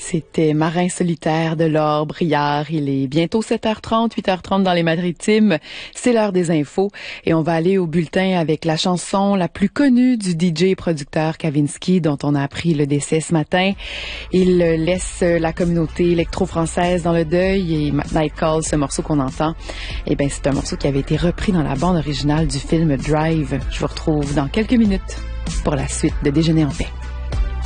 C'était Marin solitaire de Laure Briard. Il est bientôt 7h30, 8h30 dans les Maritimes. C'est l'heure des infos et on va aller au bulletin avec la chanson la plus connue du DJ et producteur Kavinsky dont on a appris le décès ce matin. Il laisse la communauté électro-française dans le deuil et Night Call, ce morceau qu'on entend, eh ben c'est un morceau qui avait été repris dans la bande originale du film Drive. Je vous retrouve dans quelques minutes pour la suite de Déjeuner en paix.